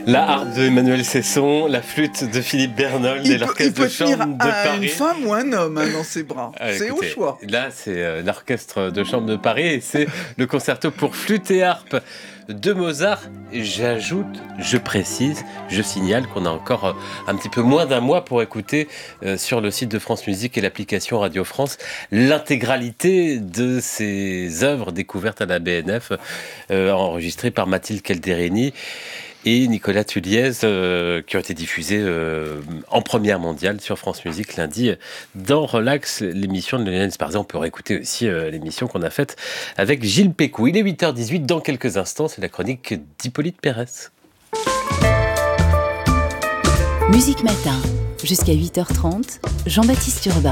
La harpe de Emmanuel Cesson, la flûte de Philippe Bernol et l'orchestre de chambre de Paris. Une femme ou un homme dans ses bras. C'est Écoutez, au choix. Là, c'est l'orchestre de chambre de Paris et c'est le concerto pour flûte et harpe de Mozart. J'ajoute, je précise, je signale qu'on a encore un petit peu moins d'un mois pour écouter sur le site de France Musique et l'application Radio France l'intégralité de ces œuvres découvertes à la BNF, enregistrées par Mathilde Calderini et Nicolas Tulliez, qui ont été diffusés en première mondiale sur France Musique lundi dans Relax, l'émission de Lionel Esparza. On peut réécouter aussi l'émission qu'on a faite avec Gilles Pécou. Il est 8h18, dans quelques instants, c'est la chronique d'Hippolyte Pérez. Musique Matin, jusqu'à 8h30, Jean-Baptiste Urbain.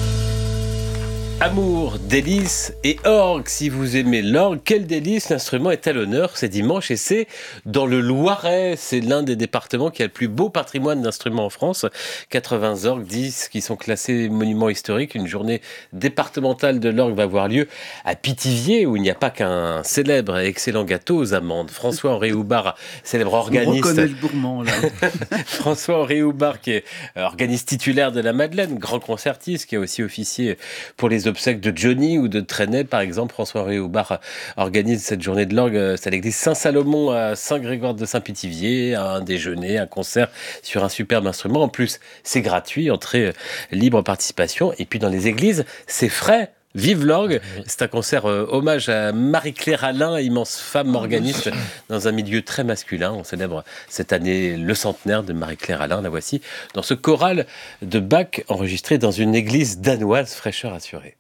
Amour, délices et orgue, si vous aimez l'orgue, quel délice, l'instrument est à l'honneur, c'est dimanche et c'est dans le Loiret, c'est l'un des départements qui a le plus beau patrimoine d'instruments en France, 80 orgues, 10 qui sont classés monuments historiques. Une journée départementale de l'orgue va avoir lieu à Pithiviers, où il n'y a pas qu'un célèbre et excellent gâteau aux amandes. François-Henri Houbard, célèbre organiste. On reconnaît le gourmand, là. François-Henri Houbard, qui est organiste titulaire de la Madeleine, grand concertiste, qui a aussi officié pour les obsèques de Johnny ou de Trenet, par exemple. François-Henri Houbard organise cette journée de l'orgue. C'est à l'église Saint-Salomon à Saint-Grégoire de Saint-Pithiviers, un déjeuner, un concert sur un superbe instrument. En plus, c'est gratuit, entrée libre, participation. Et puis dans les églises, c'est frais. Vive l'orgue, c'est un concert hommage à Marie-Claire Alain, immense femme organiste dans un milieu très masculin. On célèbre cette année le centenaire de Marie-Claire Alain. La voici dans ce choral de Bach enregistré dans une église danoise, fraîcheur assurée.